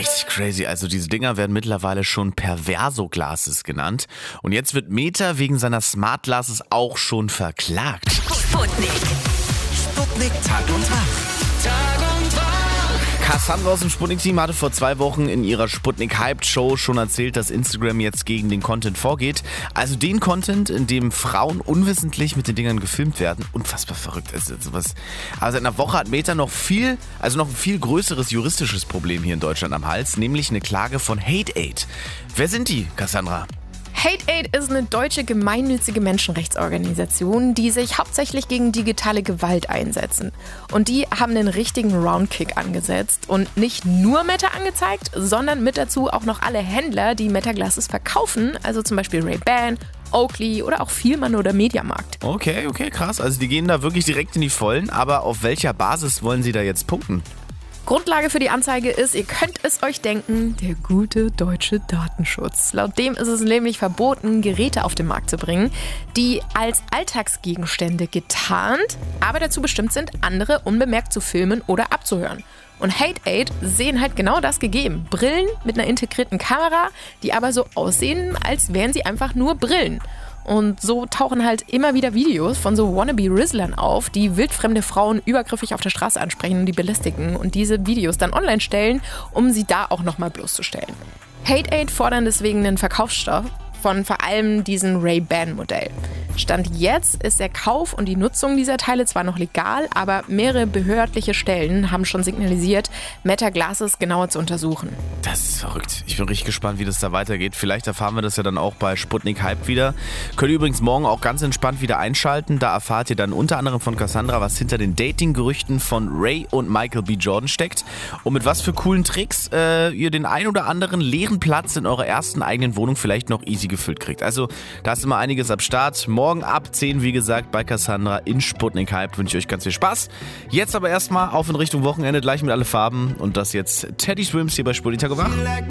richtig crazy. Also diese Dinger werden mittlerweile schon Perverso-Glasses genannt. Und jetzt wird Meta wegen seiner Smart Glasses auch schon verklagt. Sputnik. Sputnik Tag und Tag. Cassandra aus dem Sputnik-Team hatte vor 2 Wochen in ihrer Sputnik-Hyped-Show schon erzählt, dass Instagram jetzt gegen den Content vorgeht. Also den Content, in dem Frauen unwissentlich mit den Dingern gefilmt werden. Unfassbar verrückt ist jetzt sowas. Aber seit einer Woche hat Meta noch ein viel größeres juristisches Problem hier in Deutschland am Hals, nämlich eine Klage von Hate-Aid. Wer sind die, Cassandra? Hate-Aid ist eine deutsche gemeinnützige Menschenrechtsorganisation, die sich hauptsächlich gegen digitale Gewalt einsetzen. Und die haben den richtigen Roundkick angesetzt und nicht nur Meta angezeigt, sondern mit dazu auch noch alle Händler, die Meta-Glasses verkaufen, also zum Beispiel Ray-Ban, Oakley oder auch Vielmann oder Mediamarkt. Okay, krass. Also die gehen da wirklich direkt in die Vollen, aber auf welcher Basis wollen sie da jetzt punkten? Grundlage für die Anzeige ist, ihr könnt es euch denken, der gute deutsche Datenschutz. Laut dem ist es nämlich verboten, Geräte auf den Markt zu bringen, die als Alltagsgegenstände getarnt, aber dazu bestimmt sind, andere unbemerkt zu filmen oder abzuhören. Und Hate-Aid sehen halt genau das gegeben. Brillen mit einer integrierten Kamera, die aber so aussehen, als wären sie einfach nur Brillen. Und so tauchen halt immer wieder Videos von so Wannabe-Rizzlern auf, die wildfremde Frauen übergriffig auf der Straße ansprechen und die belästigen und diese Videos dann online stellen, um sie da auch nochmal bloßzustellen. Hate-Aid fordern deswegen einen Verkaufsstopp von vor allem diesem Ray-Ban-Modell. Stand jetzt ist der Kauf und die Nutzung dieser Teile zwar noch legal, aber mehrere behördliche Stellen haben schon signalisiert, Meta Glasses genauer zu untersuchen. Das ist verrückt. Ich bin richtig gespannt, wie das da weitergeht. Vielleicht erfahren wir das ja dann auch bei Sputnik Hype wieder. Könnt ihr übrigens morgen auch ganz entspannt wieder einschalten. Da erfahrt ihr dann unter anderem von Cassandra, was hinter den Dating-Gerüchten von Ray und Michael B. Jordan steckt und mit was für coolen Tricks ihr den ein oder anderen leeren Platz in eurer ersten eigenen Wohnung vielleicht noch easy gefüllt kriegt. Also da ist immer einiges ab Start. Morgen ab 10, wie gesagt, bei Cassandra in Sputnik Hype. Wünsche ich euch ganz viel Spaß. Jetzt aber erstmal auf in Richtung Wochenende, gleich mit alle Farben. Und das jetzt Teddy Swims hier bei Sputnik Tag und Wach.